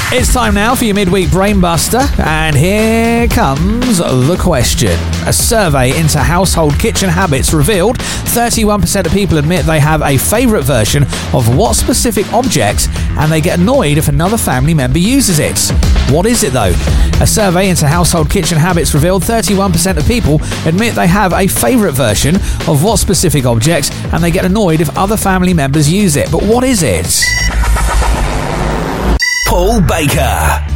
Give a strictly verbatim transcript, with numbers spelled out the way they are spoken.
It's time now for your midweek brainbuster, and here comes the question. A survey into household kitchen habits revealed thirty-one percent of people admit they have a favourite version of what specific object, and they get annoyed if another family member uses it. What is it though? A survey into household kitchen habits revealed thirty-one percent of people admit they have a favourite version of what specific object, and they get annoyed if other family members use it. But what is it? Paul Baker.